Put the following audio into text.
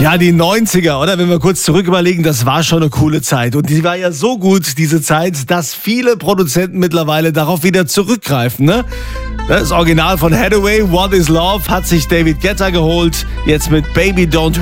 Ja, die 90er, oder? Wenn wir kurz zurück überlegen, das war schon eine coole Zeit. Und die war ja so gut, diese Zeit, dass viele Produzenten mittlerweile darauf wieder zurückgreifen, ne? Das Original von Hathaway, What is Love, hat sich David Guetta geholt. Jetzt mit Baby Don't